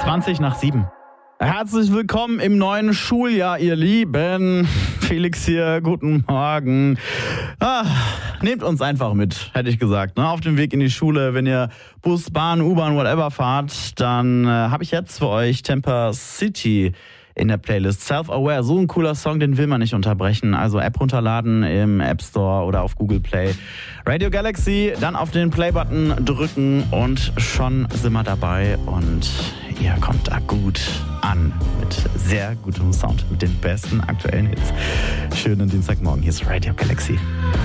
7:20. Herzlich willkommen im neuen Schuljahr, ihr Lieben. Felix hier, guten Morgen. Nehmt uns einfach mit, hätte ich gesagt. Auf dem Weg in die Schule, wenn ihr Bus, Bahn, U-Bahn, whatever fahrt, dann habe ich jetzt für euch Temper City in der Playlist. Self-Aware, so ein cooler Song, den will man nicht unterbrechen. Also App runterladen im App Store oder auf Google Play. Radio Galaxy, dann auf den Play-Button drücken und schon sind wir dabei. Und ihr kommt da gut an mit sehr gutem Sound, mit den besten aktuellen Hits. Schönen Dienstagmorgen, hier ist Radio Galaxy.